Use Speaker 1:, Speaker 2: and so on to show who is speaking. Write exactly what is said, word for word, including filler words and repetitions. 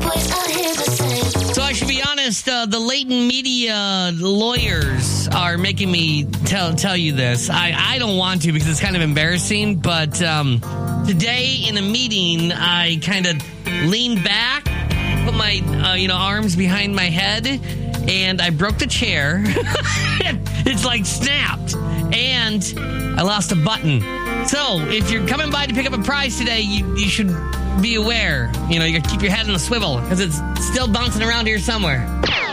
Speaker 1: boys out here the same.
Speaker 2: So I should be honest, uh, the latent media lawyers are making me tell tell you this. I, I don't want to because it's kind of embarrassing, but um, today in a meeting, I kind of leaned back, put my uh, you know arms behind my head, and I broke the chair. It's like snapped, and I lost a button. So if you're coming by to pick up a prize today, you, you should be aware. You know, you got to keep your head on the swivel because it's still bouncing around here somewhere.